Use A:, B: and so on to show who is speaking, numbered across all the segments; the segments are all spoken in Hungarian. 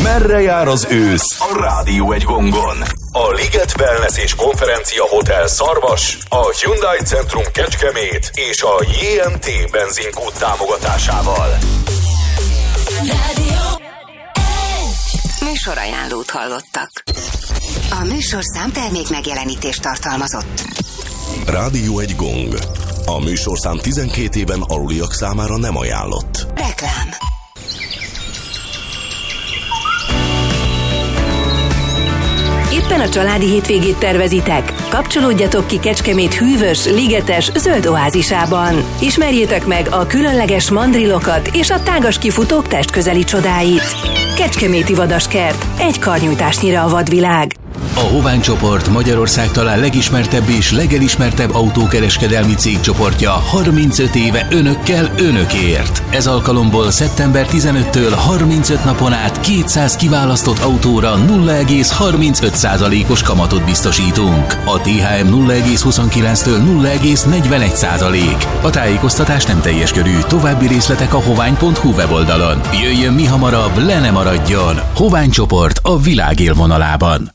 A: Merre jár az ősz a Rádió egy gongon? A Liget Wellness és Konferencia Hotel Szarvas, a Hyundai Centrum Kecskemét és a JMT benzinkút támogatásával.
B: Műsorajánlót hallottak. A műsorszám termék megjelenítést tartalmazott.
A: Rádió egy gong. A műsorszám 12 éven aluliak számára nem ajánlott.
B: Reklám. Éppen a családi hétvégét tervezitek? Kapcsolódjatok ki Kecskemét hűvös, ligetes, zöld oázisában. Ismerjétek meg a különleges mandrilokat és a tágas kifutók testközeli csodáit. Kecskeméti Vadaskert, egy karnyújtásnyira a vadvilág.
C: A Hovány csoport Magyarország talán legismertebb és legelismertebb autókereskedelmi cégcsoportja 35 éve önökkel, önökért. Ez alkalomból szeptember 15-től 35 napon át 200 kiválasztott autóra 0,35%-os kamatot biztosítunk. A THM 0,29-től 0,41%. A tájékoztatás nem teljes körű, további részletek a hovány.hu weboldalon. Jöjjön mi hamarabb, le ne maradjon! Hovány csoport a világ élvonalában.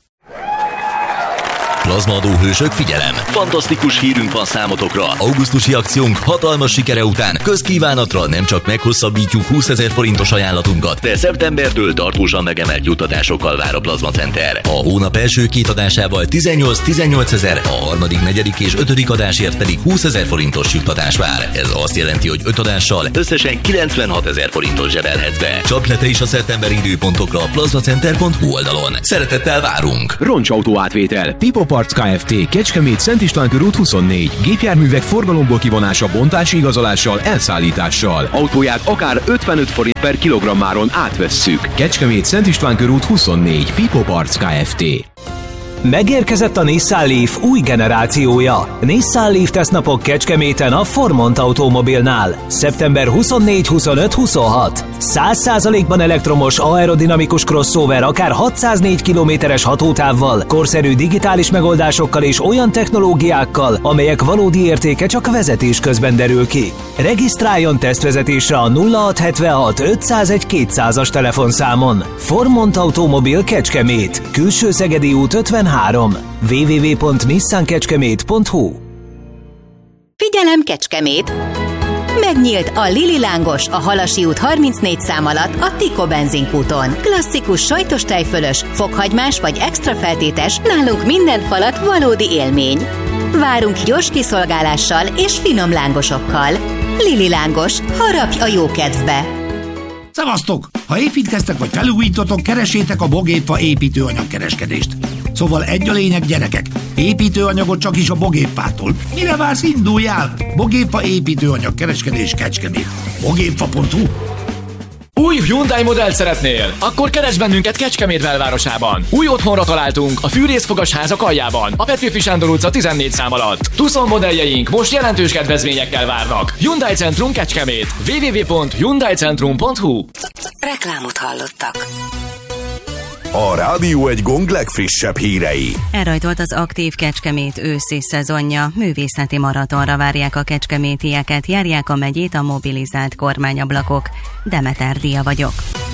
D: Plazmaadóhősök, figyelem! Fantasztikus hírünk van számotokra! Augusztusi akciónk hatalmas sikere után közkívánatra nem csak meghosszabbítjuk 20 000 forintos ajánlatunkat, de szeptembertől tartósan megemelt juttatásokkal vár a Plazma Center. A hónap első két adásával 18 000, a harmadik, negyedik és ötödik adásért pedig 20 000 forintos juttatás vár. Ez azt jelenti, hogy 5 adással összesen 96 000 forintot zsebelhetsz be. Csapj le te is a szeptemberi időpontokra a plazmacenter.hu oldalon. Szeretettel várunk!
E: Roncsautó átvétel, Pipo Parts Kft. Kecskemét, Szent István körút 24. Gépjárművek forgalomból kivonása, bontási igazolással, elszállítással. Autóját akár 55 forint per kilogrammáron átvesszük. Kecskemét, Szent István körút 24. Pipo Parts Kft.
F: Megérkezett a Nissan Leaf új generációja. Nissan Leaf tesznapok Kecskeméten a Formont Automobilnál. Szeptember 24, 25, 26. 100%-ban elektromos aerodinamikus crossover akár 604 km-es hatótávval, korszerű digitális megoldásokkal és olyan technológiákkal, amelyek valódi értéke csak vezetés közben derül ki. Regisztráljon tesztvezetésre a 0676 501 200-as telefonszámon. Formont Automobil Kecskemét. Külső Szegedi út 53. www.nissankecskemét.hu.
G: Figyelem Kecskemét! Megnyílt a Lili Lángos a Halasi út 34 szám alatt a Tiko benzinkúton. Klasszikus sajtos tejfölös, fokhagymás vagy extra feltétes, nálunk minden falat valódi élmény. Várunk gyors kiszolgálással és finom lángosokkal. Lili Lángos, harapj a jó kedvbe!
H: Szevasztok! Ha építkeztek vagy felújítotok, keresétek a Bogépfa építőanyagkereskedést. Szóval egy a lényeg, gyerekek, építőanyagot csak is a Bogépfától. Mire vársz, induljál? Bogépfa építőanyagkereskedés Kecskemét. Bogépfa.hu.
I: Új Hyundai modellt szeretnél? Akkor keresd bennünket Kecskemét belvárosában. Új otthonra találtunk a Fűrészfogas házak aljában, a Petőfi Sándor utca 14 szám alatt. Tucson modelljeink most jelentős kedvezményekkel várnak. Hyundai Centrum Kecskemét. www.hyundaicentrum.hu.
B: Reklámot hallottak.
A: A Rádió egy gong legfrissebb hírei.
B: Elrajtolt az aktív Kecskemét őszi szezonja. Művészeti maratonra várják a kecskemétieket, járják a megyét a mobilizált kormányablakok. Demeter Dia vagyok.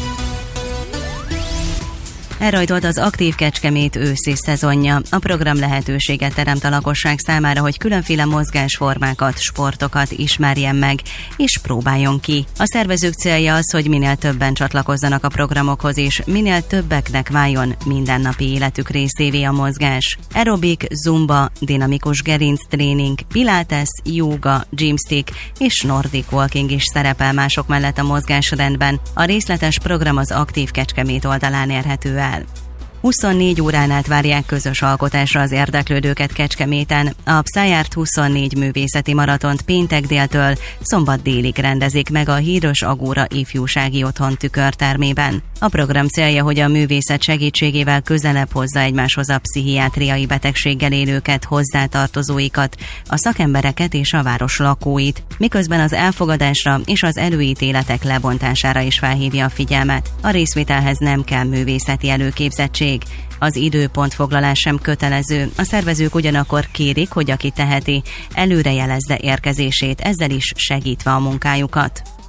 B: Elrajtolt az aktív Kecskemét őszi szezonja. A program lehetőséget teremt a lakosság számára, hogy különféle mozgásformákat, sportokat ismerjen meg, és próbáljon ki. A szervezők célja az, hogy minél többen csatlakozzanak a programokhoz, és minél többeknek váljon mindennapi életük részévé a mozgás. Aerobik, zumba, dinamikus gerinctréning, pilates, jóga, gymstick és nordic walking is szerepel mások mellett a mozgásrendben. A részletes program az aktív Kecskemét oldalán érhető el. 24 órán át várják közös alkotásra az érdeklődőket Kecskeméten. A Pszájárt 24 művészeti maratont péntek déltől szombat délig rendezik meg a híres Agóra ifjúsági otthon tükörtermében. A program célja, hogy a művészet segítségével közelebb hozza egymáshoz a pszichiátriai betegséggel élőket, hozzátartozóikat, a szakembereket és a város lakóit, miközben az elfogadásra és az előítéletek lebontására is felhívja a figyelmet. A részvételhez nem kell művészeti előképzettség. Az időpontfoglalás sem kötelező, a szervezők ugyanakkor kérik, hogy aki teheti, előrejelezze érkezését, ezzel is segítve a munkájukat.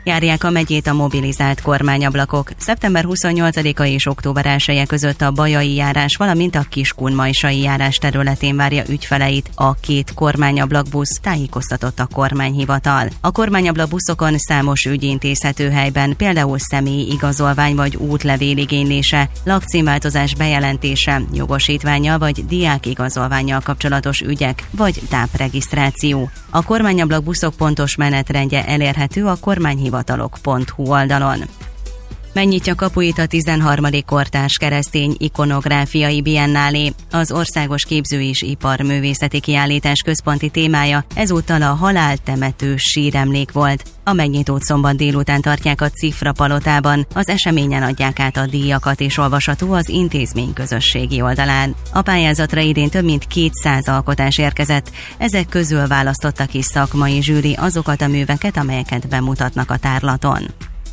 B: Járják a megyét a mobilizált kormányablakok. Szeptember 28-a és október 1-e között a Bajai járás, valamint a Kiskunmajsai járás területén várja ügyfeleit a 2 kormányablakbusz, tájékoztatott a kormányhivatal. A kormányablakbuszokon számos ügy intézhető helyben, például személyi igazolvány vagy útlevél igénylése, lakcímváltozás bejelentése, jogosítványa vagy diákigazolvánnyal kapcsolatos ügyek vagy tápregisztráció. A kormányablakbuszok pontos menetrendje elérhető a kormányhivatalok.hu oldalon. Megnyitja kapuit a 13. kortárs keresztény ikonográfiai biennálé. Az Országos Képző- és Iparművészeti Kiállítás központi témája ezúttal a haláltemetős síremlék volt. A megnyitót szombat délután tartják a Cifra palotában, az eseményen adják át a díjakat és olvasható az intézmény közösségi oldalán. A pályázatra idén több mint 200 alkotás érkezett, ezek közül választotta ki szakmai zsűri azokat a műveket, amelyeket bemutatnak a tárlaton.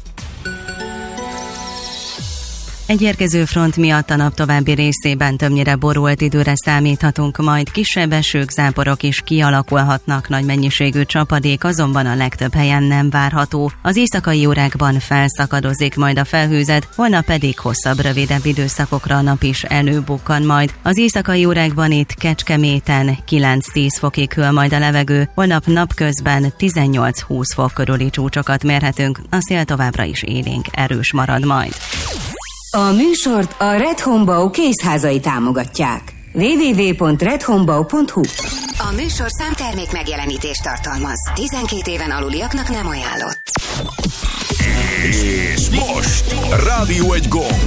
B: Egy érkező front miatt a nap további részében többnyire borult időre számíthatunk, majd kisebb esők, záporok is kialakulhatnak, nagy mennyiségű csapadék azonban a legtöbb helyen nem várható. Az éjszakai órákban felszakadozik majd a felhőzet, holnap pedig hosszabb, rövidebb időszakokra a nap is előbukkan majd. Az éjszakai órákban itt Kecskeméten 9-10 fokig hűl majd a levegő, holnap napközben 18-20 fok körüli csúcsokat mérhetünk, a szél továbbra is élénk, erős marad majd.
J: A műsort a Red Homebau kézházai támogatják. www.redhomebau.hu.
G: A műsor számtermék megjelenítést tartalmaz. 12 éven aluliaknak nem ajánlott.
A: És most Rádió egy gong.